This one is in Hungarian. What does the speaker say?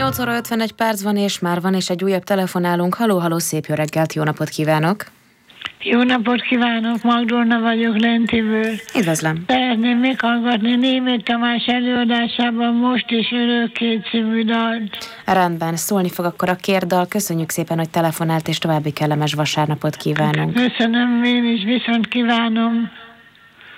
18 óra 51 perc van, és már van is egy újabb telefonálunk. Halló, szép jó reggelt, jó napot kívánok! Jó napot kívánok, Magdolna vagyok Lentiből. Üdvözlöm! Szeretném meghallgatni Németh Tamás előadásában Most és Örökké című dalt. Rendben, szólni fog akkor a kérdal. Köszönjük szépen, hogy telefonált, és további kellemes vasárnapot kívánunk. Köszönöm, én is viszont kívánom.